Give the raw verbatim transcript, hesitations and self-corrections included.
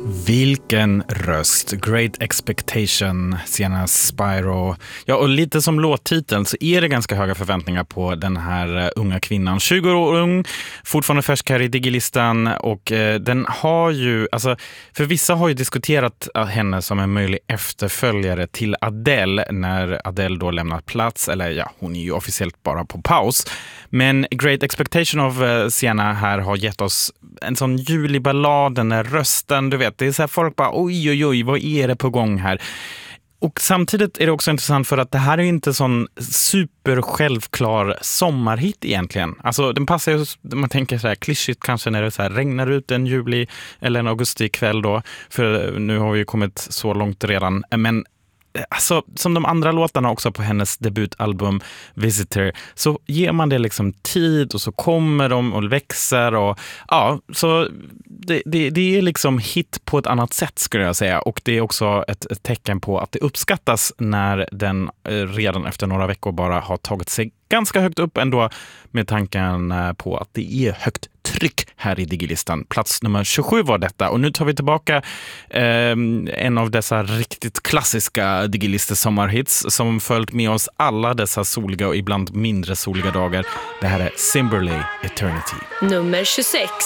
Vilken röst. Great Expectation, Sienna Spiro. Ja, och lite som låttiteln så är det ganska höga förväntningar på den här unga kvinnan. tjugo år ung, fortfarande färsk här i Digilistan, och eh, den har ju, alltså för vissa har ju diskuterat henne som en möjlig efterföljare till Adele när Adele då lämnat plats, eller ja, hon är ju officiellt bara på paus. Men Great Expectation av eh, Sienna här har gett oss en sån julig ballad, den här rösten, du vet, det är så här folk bara oj oj oj, vad är det på gång här? Och samtidigt är det också intressant för att det här är inte sån super självklar sommarhit egentligen. Alltså den passar ju, man tänker så här klyschigt kanske när det så här regnar ut en juli eller en augusti kväll då, för nu har vi ju kommit så långt redan, men alltså, som de andra låtarna också på hennes debutalbum Visitor, så ger man det liksom tid och så kommer de och växer och ja, så det, det, det är liksom hit på ett annat sätt skulle jag säga, och det är också ett, ett tecken på att det uppskattas när den redan efter några veckor bara har tagit sig ganska högt upp ändå, med tanken på att det är högt tryck här i Digilistan. Plats nummer tjugosju var detta, och nu tar vi tillbaka eh, en av dessa riktigt klassiska Digilister sommarhits som följt med oss alla dessa soliga och ibland mindre soliga dagar. Det här är Cymberley Eternity. Nummer tjugosex.